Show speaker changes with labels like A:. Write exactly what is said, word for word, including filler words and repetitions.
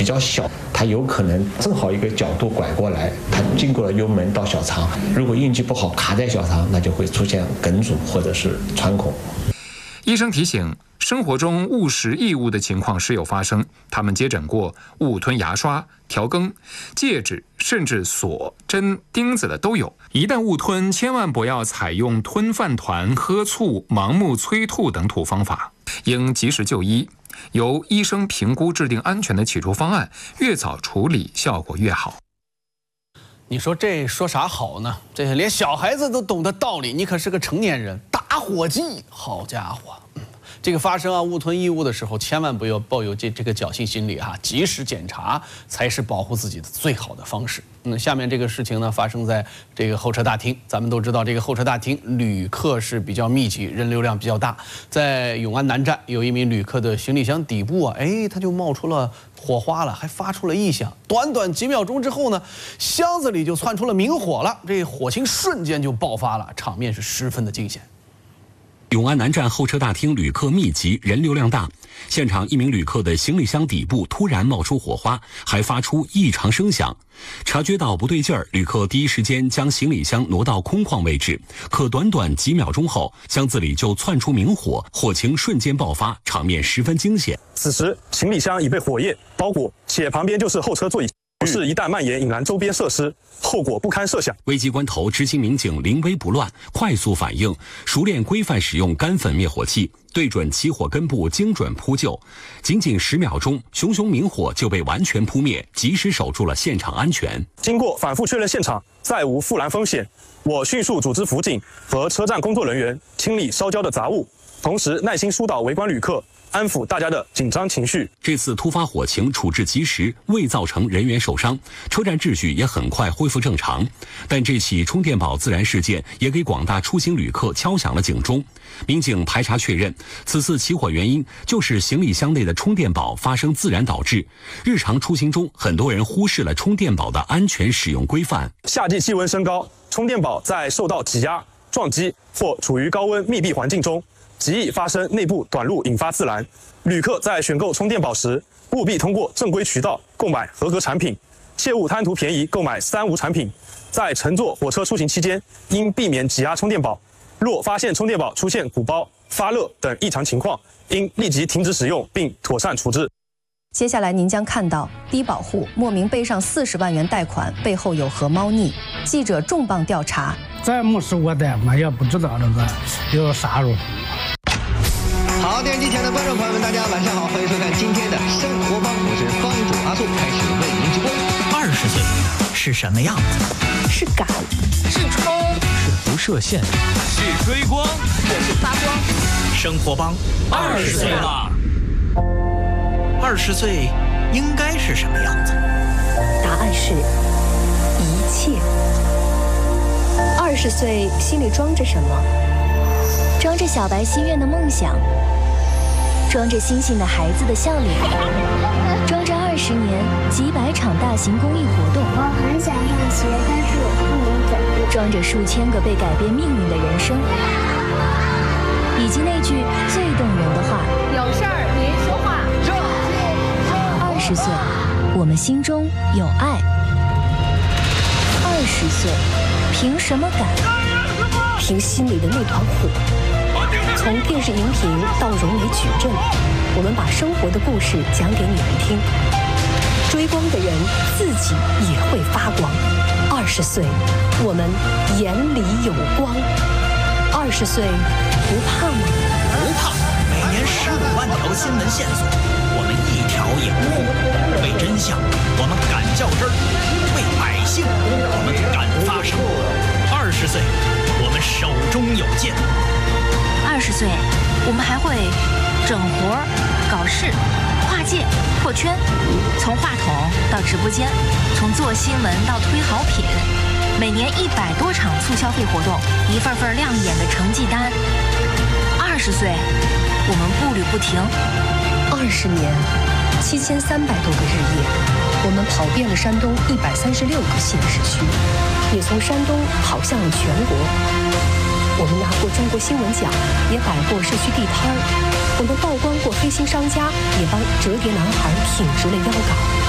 A: 比较小，它有可能正好一个角度拐过来，它经过了幽门到小肠，如果运气不好卡在小肠，那就会出现梗阻或者是穿孔。
B: 医生提醒，生活中误食异物的情况时有发生，他们接诊过误吞牙刷、调羹、戒指，甚至锁、针、钉子的都有。一旦误吞，千万不要采用吞饭团、喝醋、盲目催吐等土方法，应及时就医，由医生评估制定安全的起出方案，越早处理效果越好。
C: 你说这说啥好呢？这连小孩子都懂得道理，你可是个成年人。打火机，好家伙！这个发生啊误吞异物的时候，千万不要抱有这这个侥幸心理哈、啊，及时检查才是保护自己的最好的方式。嗯，下面这个事情呢发生在这个候车大厅，咱们都知道这个候车大厅旅客是比较密集，人流量比较大。在永安南站有一名旅客的行李箱底部啊，哎，它就冒出了火花了，还发出了异响。短短几秒钟之后呢，箱子里就窜出了明火了，这火情瞬间就爆发了，场面是十分的惊险。
D: 永安南站候车大厅旅客密集，人流量大。现场一名旅客的行李箱底部突然冒出火花，还发出异常声响。察觉到不对劲儿，旅客第一时间将行李箱挪到空旷位置。可短短几秒钟后，箱子里就窜出明火，火情瞬间爆发，场面十分惊险。
E: 此时，行李箱已被火焰包裹，且旁边就是候车座椅。不是一旦蔓延引燃周边设施，后果不堪设想。
D: 危急关头，执勤民警临危不乱，快速反应，熟练规范使用干粉灭火器，对准起火根部精准扑救。仅仅十秒钟，熊熊明火就被完全扑灭，及时守住了现场安全。
E: 经过反复确认现场再无复燃风险，我迅速组织辅警和车站工作人员清理烧焦的杂物，同时耐心疏导围观旅客，安抚大家的紧张情绪。
D: 这次突发火情处置及时，未造成人员受伤，车站秩序也很快恢复正常。但这起充电宝自燃事件也给广大出行旅客敲响了警钟。民警排查确认，此次起火原因就是行李箱内的充电宝发生自燃导致。日常出行中，很多人忽视了充电宝的安全使用规范。
E: 夏季气温升高，充电宝在受到挤压、撞击或处于高温密闭环境中，极易发生内部短路，引发自燃。旅客在选购充电宝时，务必通过正规渠道购买合格产品，切勿贪图便宜购买三无产品。在乘坐火车出行期间，应避免挤压充电宝。若发现充电宝出现鼓包、发热等异常情况，应立即停止使用并妥善处置。
F: 接下来您将看到低保户莫名背上四十万元贷款，背后有何猫腻？记者重磅调查。
G: 再没收过贷款，也不知道这个有啥路。
H: 好，电视机前的观众朋友们，大家晚上好，欢迎收看今天的生活帮，我是帮主阿素，开始为您直播。
I: 二十岁是什么样子？
F: 是赶，
I: 是冲，是不设限，是追光，
F: 也是发光。
I: 生活帮二十岁了，二十岁应该是什么样子？
F: 答案是一切。二十岁心里装着什么？
J: 装着小白心愿的梦想，装着星星的孩子的笑脸，装着二十年几百场大型公益活动。
K: 我很想上学，但是我不能走路。
J: 装着数千个被改变命运的人生，以及那句最动人的话：
K: 有事儿您说话。
J: 二十岁，我们心中有爱。二十岁，凭什么敢？
F: 凭心里的那团火。从电视荧屏到融媒矩阵，我们把生活的故事讲给你们听。追光的人自己也会发光。二十岁，我们眼里有光。二十岁，不怕吗？
I: 不怕。每年十五万条新闻线索，我们一条也不误。为真相，我们敢较真儿；为百姓，我们敢发声。二十岁，我们手中有剑。
L: 二十岁，我们还会整活、搞事、跨界、破圈，从话筒到直播间，从做新闻到推好品，每年一百多场促消费活动，一份份亮眼的成绩单。二十岁，我们步履不停。
F: 二十年，七千三百多个日夜，我们跑遍了山东一百三十六个县市区，也从山东跑向了全国。我们拿过中国新闻奖，也摆过社区地摊儿；我们曝光过黑心商家，也帮折叠男孩挺直了腰杆。